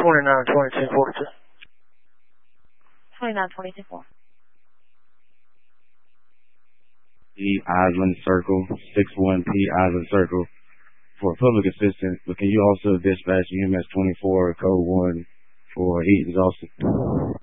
292242. 292242. P Island Circle, 61P Island Circle for public assistance, but can you also dispatch EMS 24 code 1 for heat exhaustion?